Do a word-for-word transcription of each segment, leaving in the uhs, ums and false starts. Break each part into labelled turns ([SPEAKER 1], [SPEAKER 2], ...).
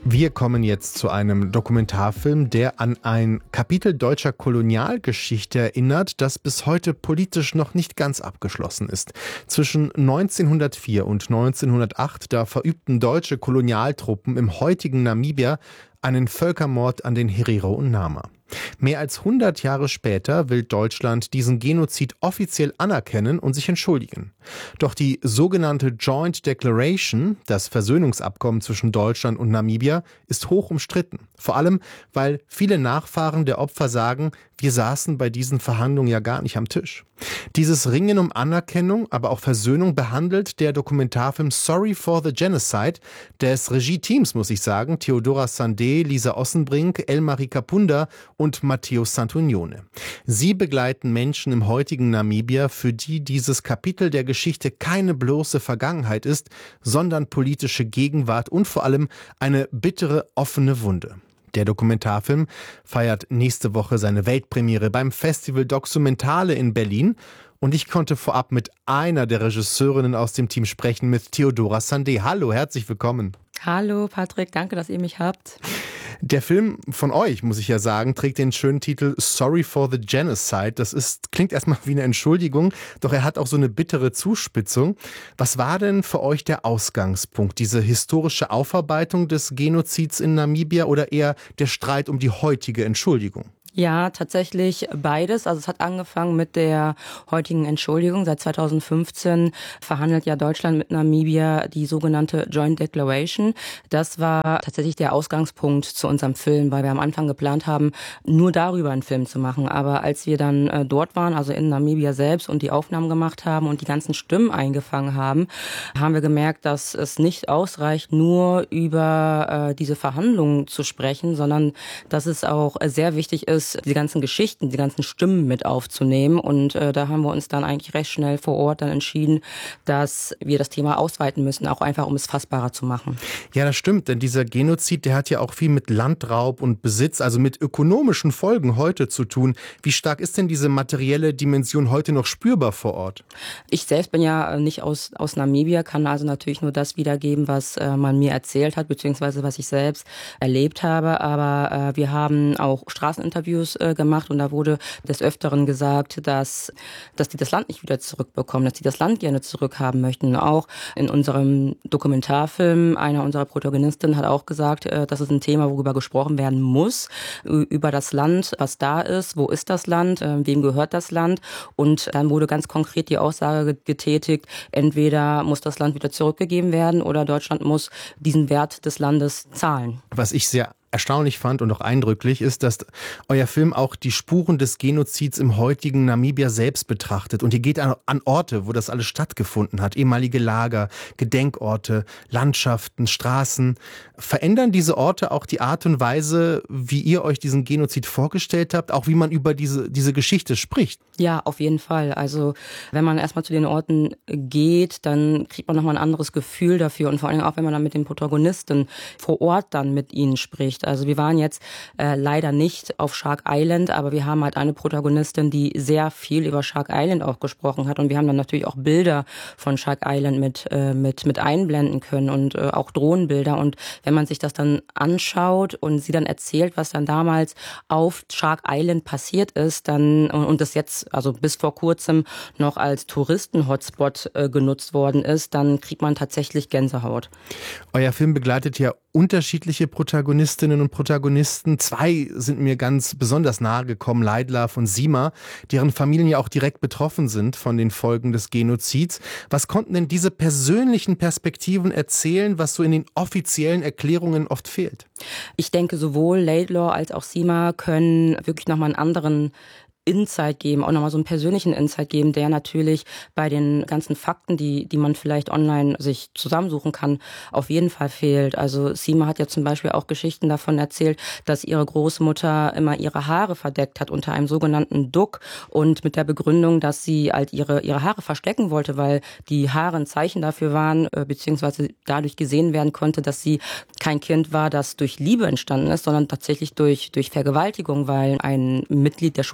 [SPEAKER 1] Wir kommen jetzt zu einem Dokumentarfilm, der an ein Kapitel deutscher Kolonialgeschichte erinnert, das bis heute politisch noch nicht ganz abgeschlossen ist. Zwischen neunzehnhundertvier und neunzehnhundertacht, da verübten deutsche Kolonialtruppen im heutigen Namibia einen Völkermord an den Herero und Nama. Mehr als hundert Jahre später will Deutschland diesen Genozid offiziell anerkennen und sich entschuldigen. Doch die sogenannte Joint Declaration, das Versöhnungsabkommen zwischen Deutschland und Namibia, ist hoch umstritten. Vor allem, weil viele Nachfahren der Opfer sagen, wir saßen bei diesen Verhandlungen ja gar nicht am Tisch. Dieses Ringen um Anerkennung, aber auch Versöhnung behandelt der Dokumentarfilm Sorry for the Genocide des Regie-Teams, muss ich sagen, Theodora Sandé, Lisa Ossenbrink, Elmarie Kapunda und Matteo Santonione. Sie begleiten Menschen im heutigen Namibia, für die dieses Kapitel der Geschichte keine bloße Vergangenheit ist, sondern politische Gegenwart und vor allem eine bittere, offene Wunde. Der Dokumentarfilm feiert nächste Woche seine Weltpremiere beim Festival Documentale in Berlin. Und ich konnte vorab mit einer der Regisseurinnen aus dem Team sprechen, mit Theodora Sandé. Hallo, herzlich willkommen.
[SPEAKER 2] Hallo Patrick, danke, dass ihr mich habt.
[SPEAKER 1] Der Film von euch, muss ich ja sagen, trägt den schönen Titel Sorry for the Genocide. Das ist, klingt erstmal wie eine Entschuldigung, doch er hat auch so eine bittere Zuspitzung. Was war denn für euch der Ausgangspunkt? Diese historische Aufarbeitung des Genozids in Namibia oder eher der Streit um die heutige Entschuldigung?
[SPEAKER 2] Ja, tatsächlich beides. Also es hat angefangen mit der heutigen Entschuldigung. Seit zweitausendfünfzehn verhandelt ja Deutschland mit Namibia die sogenannte Joint Declaration. Das war tatsächlich der Ausgangspunkt zu unserem Film, weil wir am Anfang geplant haben, nur darüber einen Film zu machen. Aber als wir dann äh, dort waren, also in Namibia selbst, und die Aufnahmen gemacht haben und die ganzen Stimmen eingefangen haben, haben wir gemerkt, dass es nicht ausreicht, nur über äh, diese Verhandlungen zu sprechen, sondern dass es auch äh, sehr wichtig ist, die ganzen Geschichten, die ganzen Stimmen mit aufzunehmen. Und äh, da haben wir uns dann eigentlich recht schnell vor Ort dann entschieden, dass wir das Thema ausweiten müssen, auch einfach, um es fassbarer zu machen.
[SPEAKER 1] Ja, das stimmt, denn dieser Genozid, der hat ja auch viel mit Landraub und Besitz, also mit ökonomischen Folgen heute zu tun. Wie stark ist denn diese materielle Dimension heute noch spürbar vor Ort?
[SPEAKER 2] Ich selbst bin ja nicht aus, aus Namibia, kann also natürlich nur das wiedergeben, was äh, man mir erzählt hat, beziehungsweise was ich selbst erlebt habe. Aber äh, wir haben auch Straßeninterviews gemacht und da wurde des Öfteren gesagt, dass, dass die das Land nicht wieder zurückbekommen, dass die das Land gerne zurückhaben möchten. Auch in unserem Dokumentarfilm, einer unserer Protagonistinnen hat auch gesagt, das ist ein Thema, worüber gesprochen werden muss, über das Land, was da ist, wo ist das Land, wem gehört das Land, und dann wurde ganz konkret die Aussage getätigt, entweder muss das Land wieder zurückgegeben werden oder Deutschland muss diesen Wert des Landes zahlen.
[SPEAKER 1] Was ich sehr erstaunlich fand und auch eindrücklich ist, dass euer Film auch die Spuren des Genozids im heutigen Namibia selbst betrachtet. Und ihr geht an, an Orte, wo das alles stattgefunden hat. Ehemalige Lager, Gedenkorte, Landschaften, Straßen. Verändern diese Orte auch die Art und Weise, wie ihr euch diesen Genozid vorgestellt habt, auch wie man über diese, diese Geschichte spricht?
[SPEAKER 2] Ja, auf jeden Fall. Also wenn man erstmal zu den Orten geht, dann kriegt man nochmal ein anderes Gefühl dafür. Und vor allem auch, wenn man dann mit den Protagonisten vor Ort dann mit ihnen spricht. Also wir waren jetzt äh, leider nicht auf Shark Island, aber wir haben halt eine Protagonistin, die sehr viel über Shark Island auch gesprochen hat, und wir haben dann natürlich auch Bilder von Shark Island mit äh, mit mit einblenden können und äh, auch Drohnenbilder. Und wenn man sich das dann anschaut und sie dann erzählt, was dann damals auf Shark Island passiert ist, dann und, und das jetzt also bis vor kurzem noch als Touristen-Hotspot äh, genutzt worden ist, dann kriegt man tatsächlich Gänsehaut.
[SPEAKER 1] Euer Film begleitet ja unterschiedliche Protagonistinnen und Protagonisten. Zwei sind mir ganz besonders nahe gekommen, Leidlaf und Sima, deren Familien ja auch direkt betroffen sind von den Folgen des Genozids. Was konnten denn diese persönlichen Perspektiven erzählen, was so in den offiziellen Erklärungen oft fehlt?
[SPEAKER 2] Ich denke, sowohl Laidlaw als auch Sima können wirklich nochmal einen anderen Insight geben, auch nochmal so einen persönlichen Insight geben, der natürlich bei den ganzen Fakten, die die man vielleicht online sich zusammensuchen kann, auf jeden Fall fehlt. Also Sima hat ja zum Beispiel auch Geschichten davon erzählt, dass ihre Großmutter immer ihre Haare verdeckt hat unter einem sogenannten Duck, und mit der Begründung, dass sie halt ihre ihre Haare verstecken wollte, weil die Haare ein Zeichen dafür waren, beziehungsweise dadurch gesehen werden konnte, dass sie kein Kind war, das durch Liebe entstanden ist, sondern tatsächlich durch durch Vergewaltigung, weil ein Mitglied der Schutztruppe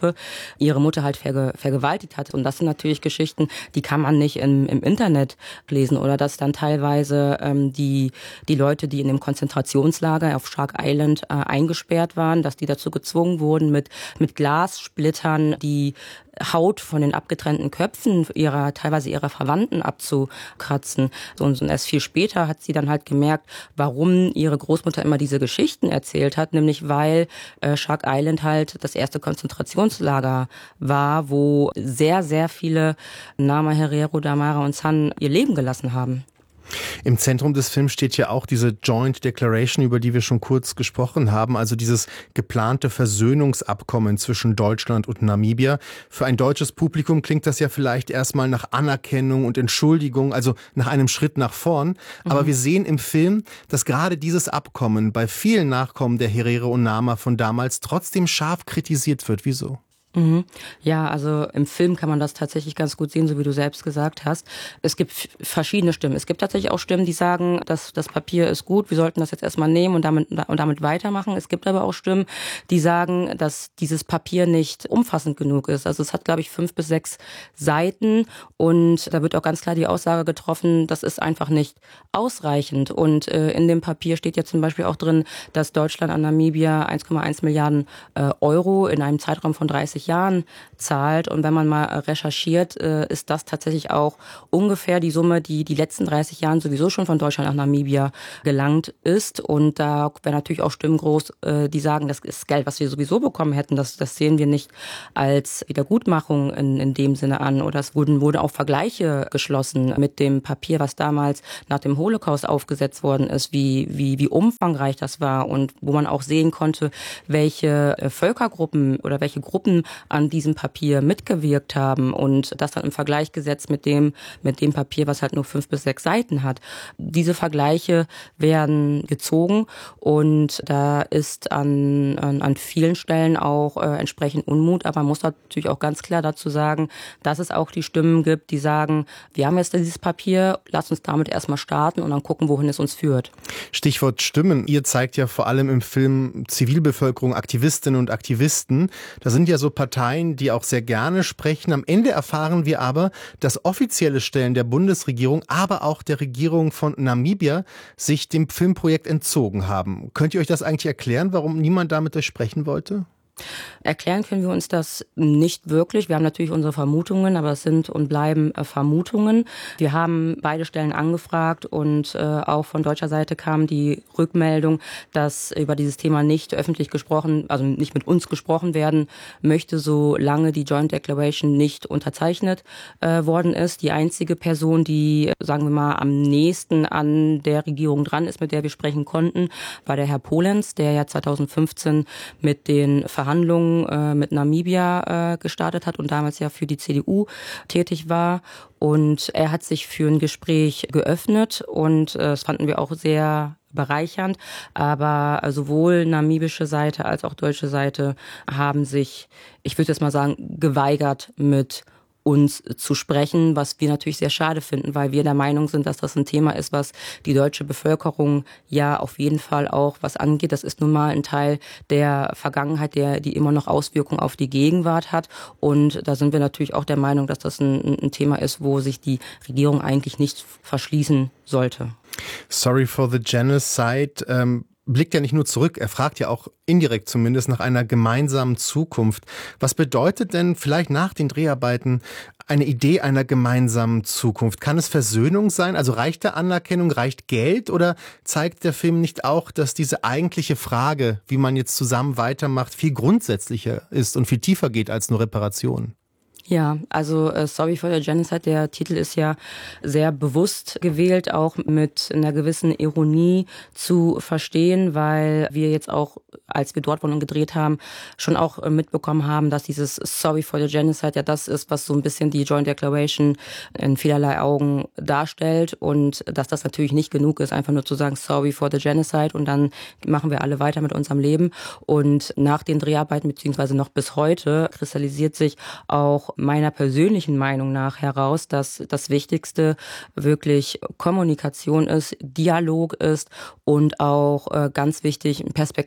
[SPEAKER 2] Hilfe ihre Mutter halt verge- vergewaltigt hat. Und das sind natürlich Geschichten, die kann man nicht im, im Internet lesen. Oder dass dann teilweise ähm, die, die Leute, die in dem Konzentrationslager auf Shark Island äh, eingesperrt waren, dass die dazu gezwungen wurden, mit, mit Glassplittern die Haut von den abgetrennten Köpfen ihrer, teilweise ihrer Verwandten abzukratzen. Und erst viel später hat sie dann halt gemerkt, warum ihre Großmutter immer diese Geschichten erzählt hat, nämlich weil äh, Shark Island halt das erste Konzentrationslager war, wo sehr, sehr viele Nama, Herero, Damara und San ihr Leben gelassen haben.
[SPEAKER 1] Im Zentrum des Films steht ja auch diese Joint Declaration, über die wir schon kurz gesprochen haben, also dieses geplante Versöhnungsabkommen zwischen Deutschland und Namibia. Für ein deutsches Publikum klingt das ja vielleicht erstmal nach Anerkennung und Entschuldigung, also nach einem Schritt nach vorn. Aber mhm. wir sehen im Film, dass gerade dieses Abkommen bei vielen Nachkommen der Herero und Nama von damals trotzdem scharf kritisiert wird. Wieso?
[SPEAKER 2] Mhm. Ja, also im Film kann man das tatsächlich ganz gut sehen, so wie du selbst gesagt hast. Es gibt f- verschiedene Stimmen. Es gibt tatsächlich auch Stimmen, die sagen, dass das Papier ist gut, wir sollten das jetzt erstmal nehmen und damit, und damit weitermachen. Es gibt aber auch Stimmen, die sagen, dass dieses Papier nicht umfassend genug ist. Also es hat, glaube ich, fünf bis sechs Seiten und da wird auch ganz klar die Aussage getroffen, das ist einfach nicht ausreichend. Und äh, in dem Papier steht ja zum Beispiel auch drin, dass Deutschland an Namibia eins Komma eins Milliarden äh, Euro in einem Zeitraum von dreißig Jahren zahlt. Und wenn man mal recherchiert, ist das tatsächlich auch ungefähr die Summe, die die letzten dreißig Jahren sowieso schon von Deutschland nach Namibia gelangt ist. Und da wäre natürlich auch Stimmen groß, die sagen, das ist Geld, was wir sowieso bekommen hätten. Das, das sehen wir nicht als Wiedergutmachung in, in dem Sinne an. Oder es wurden, wurden auch Vergleiche geschlossen mit dem Papier, was damals nach dem Holocaust aufgesetzt worden ist, wie, wie, wie umfangreich das war und wo man auch sehen konnte, welche Völkergruppen oder welche Gruppen an diesem Papier mitgewirkt haben und das dann im Vergleich gesetzt mit dem, mit dem Papier, was halt nur fünf bis sechs Seiten hat. Diese Vergleiche werden gezogen und da ist an, an, an vielen Stellen auch äh, entsprechend Unmut, aber man muss natürlich auch ganz klar dazu sagen, dass es auch die Stimmen gibt, die sagen, wir haben jetzt dieses Papier, lass uns damit erstmal starten und dann gucken, wohin es uns führt.
[SPEAKER 1] Stichwort Stimmen. Ihr zeigt ja vor allem im Film Zivilbevölkerung, Aktivistinnen und Aktivisten. Da sind ja so Parteien, die auch sehr gerne sprechen. Am Ende erfahren wir aber, dass offizielle Stellen der Bundesregierung, aber auch der Regierung von Namibia sich dem Filmprojekt entzogen haben. Könnt ihr euch das eigentlich erklären, warum niemand da mit euch sprechen wollte?
[SPEAKER 2] Erklären können wir uns das nicht wirklich. Wir haben natürlich unsere Vermutungen, aber es sind und bleiben äh, Vermutungen. Wir haben beide Stellen angefragt und äh, auch von deutscher Seite kam die Rückmeldung, dass über dieses Thema nicht öffentlich gesprochen, also nicht mit uns gesprochen werden möchte, solange die Joint Declaration nicht unterzeichnet äh, worden ist. Die einzige Person, die, sagen wir mal, am nächsten an der Regierung dran ist, mit der wir sprechen konnten, war der Herr Polenz, der ja zweitausendfünfzehn mit den Verhandlungen Verhandlungen mit Namibia gestartet hat und damals ja für die C D U tätig war. Und er hat sich für ein Gespräch geöffnet und das fanden wir auch sehr bereichernd. Aber sowohl namibische Seite als auch deutsche Seite haben sich, ich würde jetzt mal sagen, geweigert mit uns zu sprechen, was wir natürlich sehr schade finden, weil wir der Meinung sind, dass das ein Thema ist, was die deutsche Bevölkerung ja auf jeden Fall auch was angeht. Das ist nun mal ein Teil der Vergangenheit, der die immer noch Auswirkungen auf die Gegenwart hat. Und da sind wir natürlich auch der Meinung, dass das ein, ein Thema ist, wo sich die Regierung eigentlich nicht verschließen sollte.
[SPEAKER 1] Sorry for the Genocide. Ähm blickt ja nicht nur zurück, er fragt ja auch indirekt zumindest nach einer gemeinsamen Zukunft. Was bedeutet denn vielleicht nach den Dreharbeiten eine Idee einer gemeinsamen Zukunft? Kann es Versöhnung sein? Also reicht da Anerkennung, reicht Geld oder zeigt der Film nicht auch, dass diese eigentliche Frage, wie man jetzt zusammen weitermacht, viel grundsätzlicher ist und viel tiefer geht als nur Reparation?
[SPEAKER 2] Ja, also äh, Sorry for the Genocide, der Titel ist ja sehr bewusst gewählt, auch mit einer gewissen Ironie zu verstehen, weil wir jetzt auch, als wir dort waren und gedreht haben, schon auch äh, mitbekommen haben, dass dieses Sorry for the Genocide ja das ist, was so ein bisschen die Joint Declaration in vielerlei Augen darstellt und dass das natürlich nicht genug ist, einfach nur zu sagen Sorry for the Genocide und dann machen wir alle weiter mit unserem Leben. Und nach den Dreharbeiten, beziehungsweise noch bis heute, kristallisiert sich auch meiner persönlichen Meinung nach heraus, dass das Wichtigste wirklich Kommunikation ist, Dialog ist und auch äh, ganz wichtig ein Perspektivwechsel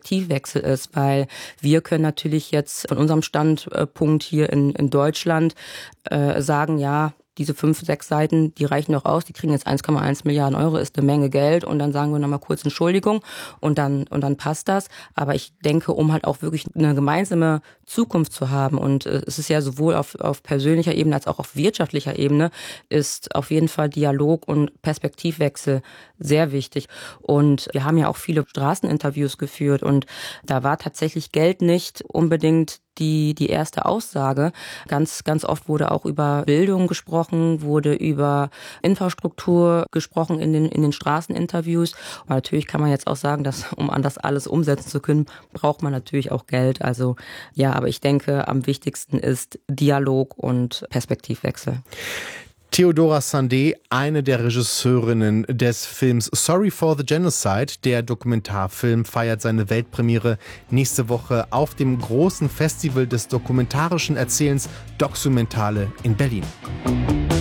[SPEAKER 2] Perspektivwechsel ist, weil wir können natürlich jetzt von unserem Standpunkt hier in, in Deutschland äh, sagen, ja, diese fünf, sechs Seiten, die reichen doch aus, die kriegen jetzt eins Komma eins Milliarden Euro, ist eine Menge Geld und dann sagen wir nochmal kurz Entschuldigung und dann, und dann passt das. Aber ich denke, um halt auch wirklich eine gemeinsame Zukunft zu haben und es ist ja sowohl auf, auf persönlicher Ebene als auch auf wirtschaftlicher Ebene, ist auf jeden Fall Dialog und Perspektivwechsel sehr wichtig. Und wir haben ja auch viele Straßeninterviews geführt und da war tatsächlich Geld nicht unbedingt die, die erste Aussage. Ganz, ganz oft wurde auch über Bildung gesprochen, wurde über Infrastruktur gesprochen in den, in den Straßeninterviews. Und natürlich kann man jetzt auch sagen, dass, um an das alles umsetzen zu können, braucht man natürlich auch Geld. Also, ja, aber ich denke, am wichtigsten ist Dialog und Perspektivwechsel.
[SPEAKER 1] Theodora Sandé, eine der Regisseurinnen des Films Sorry for the Genocide. Der Dokumentarfilm feiert seine Weltpremiere nächste Woche auf dem großen Festival des dokumentarischen Erzählens Doxumentale in Berlin.